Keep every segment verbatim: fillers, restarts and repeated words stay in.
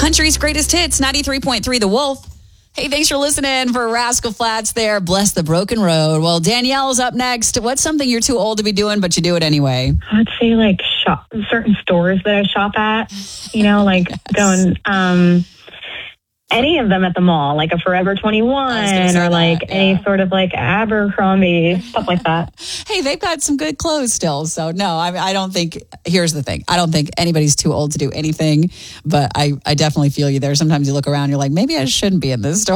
Country's greatest hits, ninety-three point three The Wolf. Hey, thanks for listening for Rascal Flatts there. Bless the Broken Road. Well, Danielle's up next. What's something you're too old to be doing, but you do it anyway? I'd say like shop, certain stores that I shop at, you know, like going, um, any of them at the mall, like a Forever twenty-one or like that, yeah. any sort of like Abercrombie, stuff like that. Hey, they've got some good clothes still. So no, I, I don't think, here's the thing. I don't think anybody's too old to do anything, but I, I definitely feel you there. Sometimes you look around, you're like, maybe I shouldn't be in this store.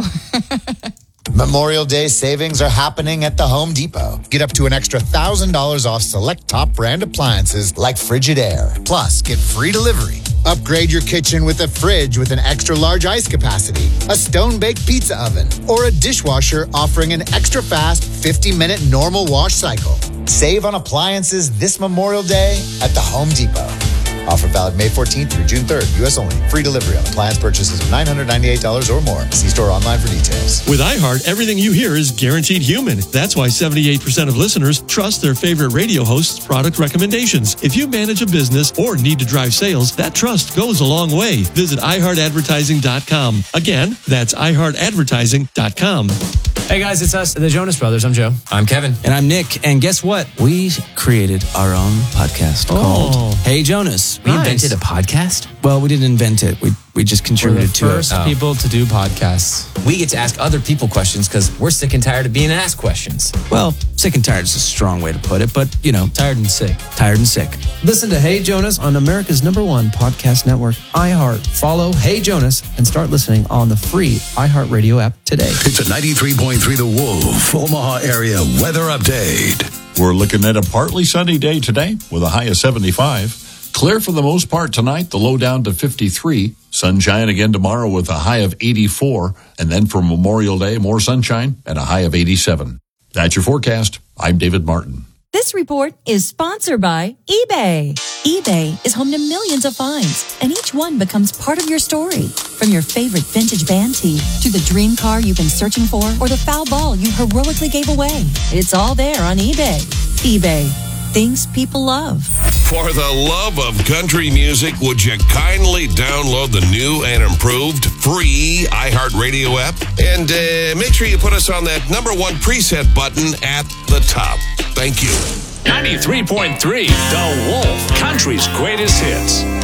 Memorial Day savings are happening at the Home Depot. Get up to an extra one thousand dollars off select top brand appliances like Frigidaire. Plus, get free delivery. Upgrade your kitchen with a fridge with an extra large ice capacity, a stone-baked pizza oven, or a dishwasher offering an extra fast fifty-minute normal wash cycle. Save on appliances this Memorial Day at the Home Depot. Offer valid May fourteenth through June third. U S only. Free delivery on appliance purchases of nine hundred ninety-eight dollars or more. See store online for details. With iHeart, everything you hear is guaranteed human. That's why seventy-eight percent of listeners trust their favorite radio host's product recommendations. If you manage a business or need to drive sales, that trust goes a long way. Visit i heart advertising dot com. Again, that's i heart advertising dot com. Hey guys, it's us, the Jonas Brothers. I'm Joe. I'm Kevin. And I'm Nick. And guess what? We created our own podcast oh. called Hey Jonas. We Nice. invented a podcast? Well, we didn't invent it. We we just contributed to first it. Oh. people to do podcasts. We get to ask other people questions because we're sick and tired of being asked questions. Well, sick and tired is a strong way to put it, but, you know, Tired and sick. tired and sick. Listen to Hey Jonas on America's number one podcast network, iHeart. Follow Hey Jonas and start listening on the free iHeartRadio app today. It's a ninety-three point three The Wolf, Omaha area weather update. We're looking at a partly sunny day today with a high of seventy-five. Clear for the most part tonight, the low down to fifty-three. Sunshine again tomorrow with a high of eighty-four. And then for Memorial Day, more sunshine and a high of eighty-seven. That's your forecast. I'm David Martin. This report is sponsored by eBay. eBay is home to millions of finds, and each one becomes part of your story. From your favorite vintage band tee to the dream car you've been searching for or the foul ball you heroically gave away. It's all there on eBay. eBay. Things people love. For the love of country music, would you kindly download the new and improved free iHeartRadio app? And uh, make sure you put us on that number one preset button at the top. Thank you. ninety-three point three The Wolf, country's greatest hits.